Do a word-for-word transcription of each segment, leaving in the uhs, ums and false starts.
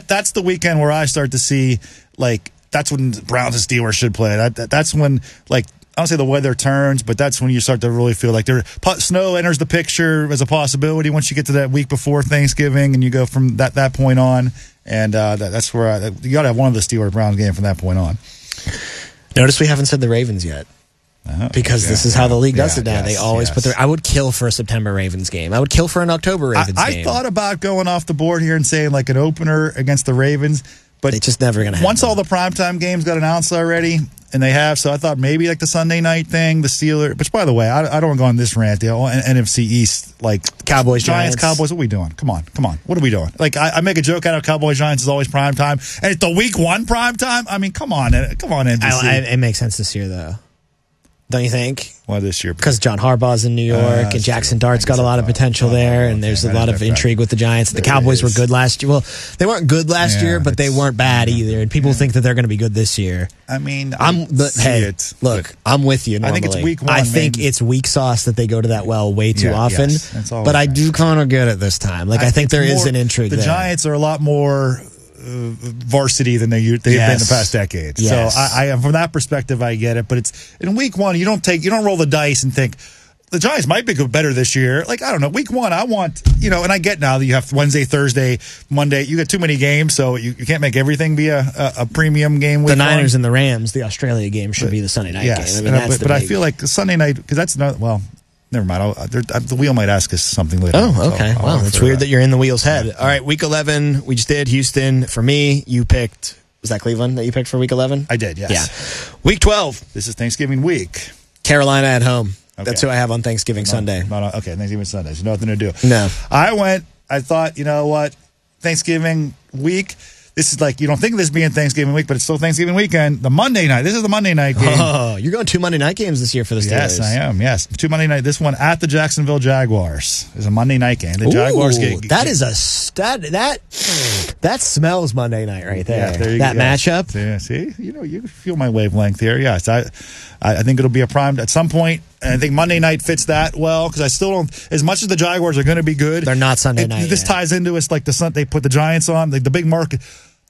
that's the weekend where I start to see, like, that's when Browns and Steelers should play. That, that That's when, like, I don't say the weather turns, but that's when you start to really feel like there snow enters the picture as a possibility once you get to that week before Thanksgiving, and you go from that, that point on. And uh, that, that's where I, you got to have one of the Steelers-Browns game from that point on. Notice we haven't said the Ravens yet. Uh-huh. Because yeah, this is yeah, how the league does yeah, it now. Yes, they always yes. put their. I would kill for a September Ravens game. I would kill for an October Ravens I, game. I thought about going off the board here and saying like an opener against the Ravens, but it's just never going to happen. Once all the primetime games got announced already, and they have, so I thought maybe like the Sunday night thing, the Steelers. Which, by the way, I, I don't want to go on this rant. The N F C East, like Cowboys, Giants, Giants. Cowboys. What are we doing? Come on, come on. What are we doing? Like I, I make a joke out of Cowboys, Giants is always primetime, and it's the week one primetime. I mean, come on, come on, N B C. I, I, it makes sense this year, though. Don't you think? Why this year? Because John Harbaugh's in New York, uh, and Jackson Dart's got a lot of potential there, and there's a lot of intrigue with the Giants. The Cowboys were good last year. Well, they weren't good last year, but they weren't bad either, and people think that they're going to be good this year. I mean, I'm the, hey, it, look, I'm with you. Normally. I think it's week one. I think maybe. it's weak sauce that they go to that well way too yeah, often. Yes, but I do kind of get it this time. Like I, I think there more, is an intrigue. The there. Giants are a lot more Uh, varsity than they they've yes. been in the past decade. Yes. So I, I from that perspective I get it. But it's in week one you don't take you don't roll the dice and think the Giants might be good better this year. Like I don't know, week one I want you know, and I get now that you have Wednesday, Thursday, Monday. You got too many games, so you, you can't make everything be a, a, a premium game. Week the Niners one. and the Rams, the Australia game should but, be the Sunday night yes. game. I mean, uh, that's but, but I feel like Sunday night because that's not well. Never mind. I'll, I'll, the wheel might ask us something later. Oh, okay. So wow, it's weird that. that you're in the wheel's head. Yeah. All right, week eleven, we just did Houston. For me, you picked, was that Cleveland that you picked for week eleven? I did, yes. Yeah. Week twelve. This is Thanksgiving week. Carolina at home. Okay. That's who I have on Thanksgiving no, Sunday. No, no, okay, Thanksgiving Sunday. So nothing to do. No. I went, I thought, you know what, Thanksgiving week. This is like, you don't think of this being Thanksgiving week, but it's still Thanksgiving weekend. The Monday night. This is the Monday night game. Oh, you're going two Monday night games this year for the Steelers. Yes, I am. Yes. Two Monday night. This one at the Jacksonville Jaguars is a Monday night game. The Ooh, Jaguars get, get, That is a stud. That, that smells Monday night right there. Yeah, there you that go. matchup. Yeah, see, you know, you feel my wavelength here. Yes. I, I think it'll be a prime at some point. And I think Monday night fits that well because I still don't. As much as the Jaguars are going to be good, they're not Sunday it, night. This yet. ties into us like the Sun. They put the Giants on like the big market.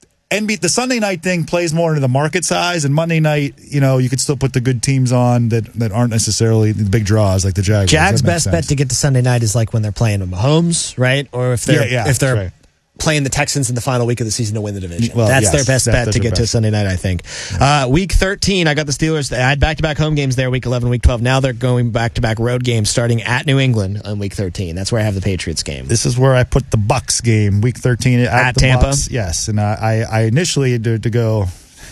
N B A, the Sunday night thing plays more into the market size, and Monday night, you know, you could still put the good teams on that, that aren't necessarily the big draws like the Jaguars. Jags' best sense. bet to get to Sunday night is like when they're playing with Mahomes, right? Or if they're yeah, yeah, if they're right. playing the Texans in the final week of the season to win the division. Well, that's yes, their best that, bet to get to Sunday night, I think. Yeah. Uh, week thirteen, I got the Steelers. I had back-to-back home games there, week eleven, week twelve. Now they're going back-to-back road games starting at New England on week thirteen. That's where I have the Patriots game. This is where I put the Bucks game, week thirteen at, at the Tampa. Bucks. Yes, and I, I initially had to, to go.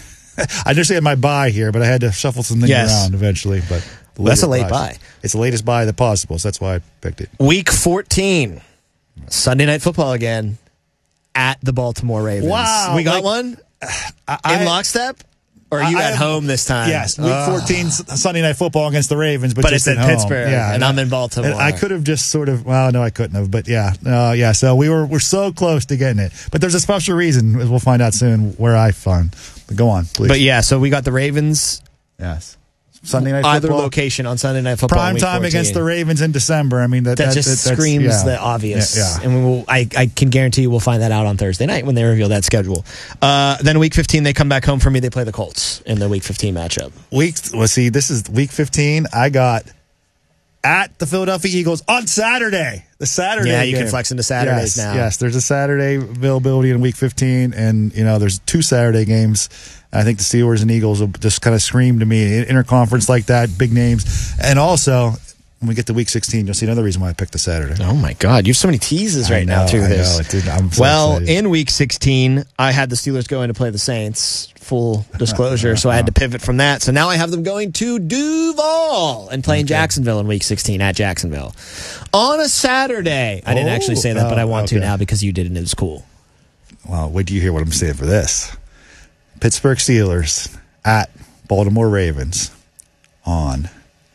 I initially had my bye here, but I had to shuffle some things yes. around eventually. But that's a late bye. It's the latest bye that possible, so that's why I picked it. Week fourteen, Sunday Night Football again. At the Baltimore Ravens. Wow. We got like, one? I, in lockstep? Or are you I, at I, home this time? Yes. Week oh. fourteen, Sunday Night Football against the Ravens. But, but just it's at in home. Pittsburgh, yeah, and, and I'm in Baltimore. I could have just sort of, well, no, I couldn't have. But yeah, uh, yeah. So we were we're so close to getting it. But there's a special reason, as we'll find out soon, where I found. But go on, please. But yeah, so we got the Ravens. Yes. Sunday Night Either Football. location on Sunday Night Football. Prime time against the Ravens in December. I mean, that, that, that just that, screams yeah. the obvious. Yeah, yeah. And we will, I, I can guarantee you we'll find that out on Thursday night when they reveal that schedule. Uh, then week fifteen, they come back home for me. They play the Colts in the week fifteen matchup. Week, well, see, this is week fifteen. I got at the Philadelphia Eagles on Saturday. The Saturday Yeah, you game. can flex into Saturdays yes, now. Yes, there's a Saturday availability in week fifteen, and, you know, there's two Saturday games. I think the Steelers and Eagles will just kind of scream to me. Interconference like that, big names. And also, when we get to week sixteen, you'll see another reason why I picked the Saturday. Oh, my God. You have so many teases right know, now, through I this. Know, it did, I'm so well, excited. in week sixteen, I had the Steelers going to play the Saints, full disclosure, so I had to pivot from that. So now I have them going to Duval and playing okay. Jacksonville in week sixteen at Jacksonville. On a Saturday. I didn't oh, actually say that, oh, but I want okay. to now because you did and it was cool. Well, wait till you hear what I'm saying for this. Pittsburgh Steelers at Baltimore Ravens on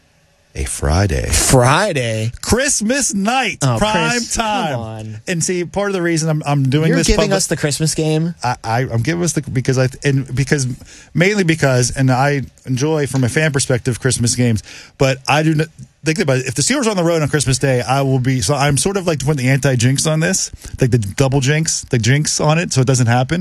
a Friday. Friday? Christmas night. Oh, prime Chris, time. Come on. And see, part of the reason I'm, I'm doing You're this. You're giving public, us the Christmas game? I, I, I'm giving us the, because I, and because, mainly because, and I enjoy from a fan perspective Christmas games, but I do not, think about it. If the Steelers are on the road on Christmas Day, I will be, so I'm sort of like putting the anti-jinx on this, like the double jinx, the jinx on it, so it doesn't happen.